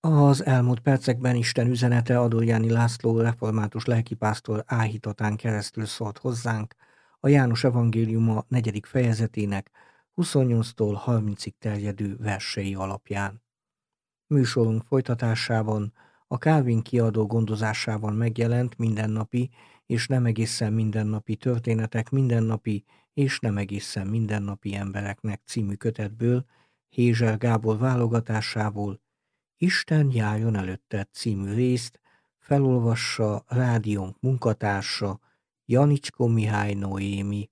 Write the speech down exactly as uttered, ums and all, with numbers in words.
Az elmúlt percekben Isten üzenete Adorjáni László református lelkipásztor áhítatán keresztül szólt hozzánk a János evangéliuma negyedik fejezetének huszonnyolctól harmincig terjedő versei alapján. Műsorunk folytatásában a Calvin kiadó gondozásában megjelent mindennapi és nem egészen mindennapi történetek mindennapi és nem egészen mindennapi embereknek című kötetből, Hézser Gábor válogatásából Isten járjon előtted című részt felolvassa rádiónk munkatársa Janicskó Mihály Noémi,